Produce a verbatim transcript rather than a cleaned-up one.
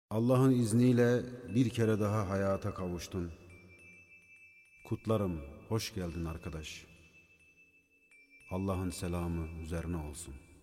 Allah'ın izniyle bir kere daha hayata kavuştun. Kutlarım, hoş geldin arkadaş. Allah'ın selamı üzerine olsun.